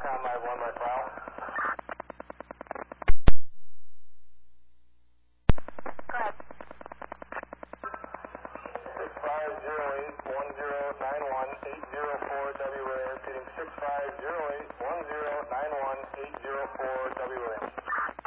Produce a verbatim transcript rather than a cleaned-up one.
Tom nine one by file. six five zero eight one zero nine one eight zero four W Williams, repeating six five zero eight one zero nine one eight zero four W Williams.